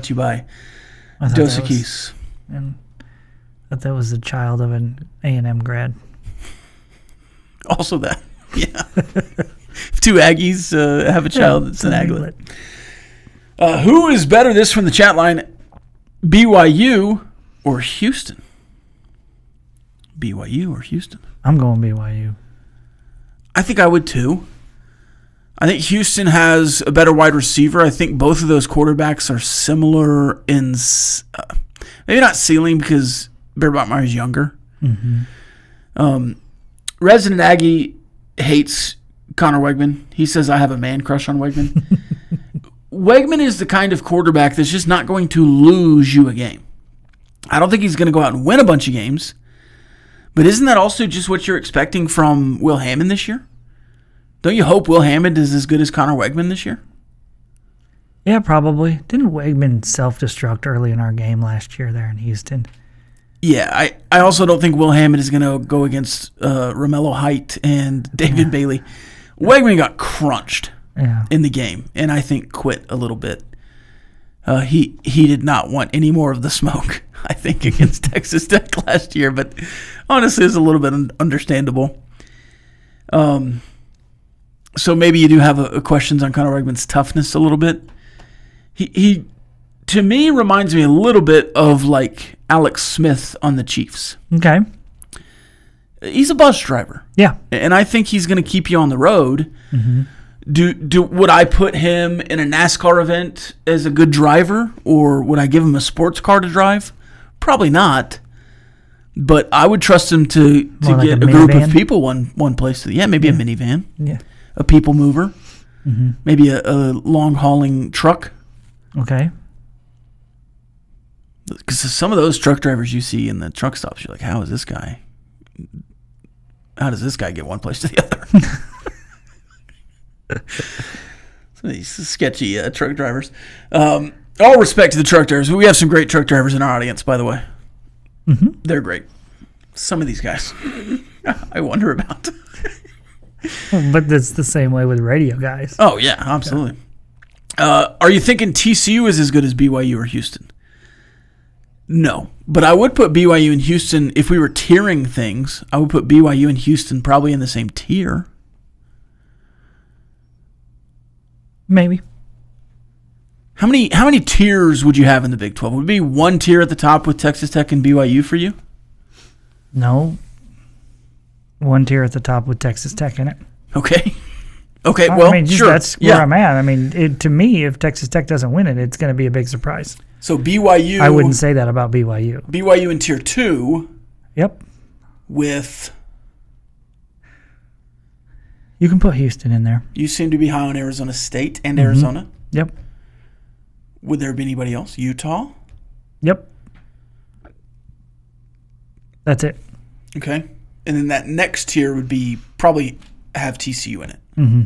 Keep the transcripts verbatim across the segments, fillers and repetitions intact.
to you by I thought Dos that was- Equis. And I thought that was the child of an A and M grad. Also that. Yeah. If two Aggies uh, have a child, Yeah, it's an something Aglet. Uh, who is better? This from the chat line. B Y U or Houston? B Y U or Houston? I'm going B Y U. I think I would too. I think Houston has a better wide receiver. I think both of those quarterbacks are similar in uh, maybe not ceiling because Bear Bachmeier is younger. Mm-hmm. Um, Resident Aggie hates Connor Wegman. He says, I have a man crush on Wegman. Wegman is the kind of quarterback that's just not going to lose you a game. I don't think he's going to go out and win a bunch of games. But isn't that also just what you're expecting from Will Hammond this year? Don't you hope Will Hammond is as good as Connor Wegman this year? Yeah, probably. Didn't Wegman self-destruct early in our game last year there in Houston? Yeah, I, I also don't think Will Hammond is going to go against uh, Romello Height and David Yeah. Bailey. Wegman got crunched Yeah. in the game, and I think quit a little bit. Uh, he he did not want any more of the smoke, I think, against Texas Tech last year, but honestly, it's a little bit un- understandable. Um, so maybe you do have a, a questions on Connor Wegman's toughness a little bit. He he, to me, reminds me a little bit of like Alex Smith on the Chiefs. Okay. He's a bus driver. Yeah. And I think he's going to keep you on the road. Mm-hmm. Do do would I put him in a NASCAR event as a good driver, or would I give him a sports car to drive? Probably not. But I would trust him to, to More like get a a, group minivan? of people one one place. To, yeah, maybe Yeah. a minivan, Yeah. a people mover, Mm-hmm. maybe a, a long hauling truck. Okay. Because some of those truck drivers you see in the truck stops, you're like, how is this guy? How does this guy get one place to the other? Some of these sketchy uh, truck drivers. Um, all respect to the truck drivers. We have some great truck drivers in our audience, by the way. Mm-hmm. They're great. Some of these guys, I wonder about. But that's the same way with radio guys. Oh, yeah, absolutely. Uh, are you thinking T C U is as good as B Y U or Houston? No, but I would put B Y U and Houston, if we were tiering things, I would put B Y U and Houston probably in the same tier. Maybe. How many how many tiers would you have in the Big twelve? Would it be one tier at the top with Texas Tech and B Y U for you? No. One tier at the top with Texas Tech in it. Okay. Okay, I well, mean, just sure. that's where yeah. I'm at. I mean, it, to me, if Texas Tech doesn't win it, it's going to be a big surprise. So B Y U I wouldn't say that about B Y U. B Y U in tier two Yep. with You can put Houston in there. you seem to be high on Arizona State and Mm-hmm. Arizona. Yep. Would there be anybody else? Utah? Yep. That's it. Okay. And then that next tier would be probably have T C U in it. Mm-hmm.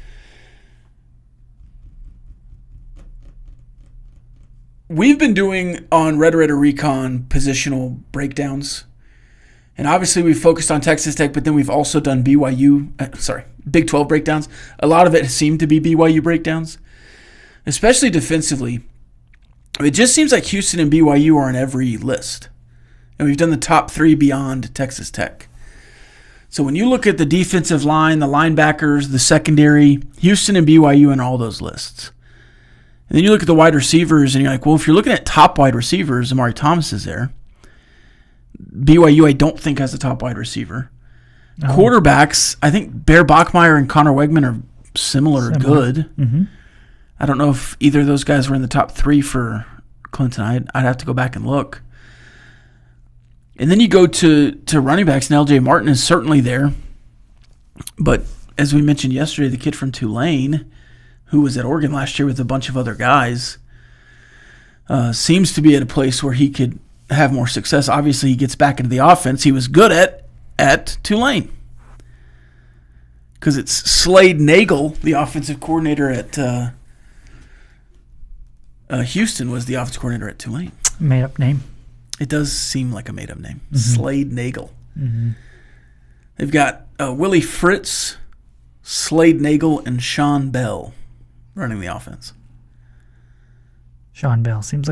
We've been doing on Red Raider Recon positional breakdowns. And obviously we've focused on Texas Tech, but then we've also done B Y U, uh, sorry, Big twelve breakdowns. A lot of it seemed to be B Y U breakdowns, especially defensively. It just seems like Houston and B Y U are on every list. And we've done the top three beyond Texas Tech. So when you look at the defensive line, the linebackers, the secondary, Houston and B Y U are on all those lists. And then you look at the wide receivers, and you're like, well, if you're looking at top wide receivers, Amari Thomas is there. B Y U, I don't think, has a top wide receiver. Oh. Quarterbacks, I think Bear Bachmeier and Connor Wegman are similar, or Similar. good. Mm-hmm. I don't know if either of those guys were in the top three for Clinton. I'd, I'd have to go back and look. And then you go to, to running backs, and L J Martin is certainly there. But as we mentioned yesterday, the kid from Tulane, who was at Oregon last year with a bunch of other guys, uh, seems to be at a place where he could have more success. Obviously, he gets back into the offense he was good at at Tulane. Because it's Slade Nagel, the offensive coordinator at uh, uh, Houston, was the offensive coordinator at Tulane. Made up name. It does seem like a made-up name. Mm-hmm. Slade Nagel. Mm-hmm. They've got uh, Willie Fritz, Slade Nagel, and Sean Bell running the offense. Sean Bell seems